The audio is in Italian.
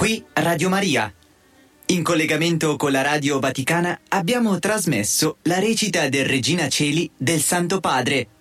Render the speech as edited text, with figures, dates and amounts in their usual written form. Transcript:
Qui Radio Maria. In collegamento con la Radio Vaticana abbiamo trasmesso la recita del Regina Coeli del Santo Padre.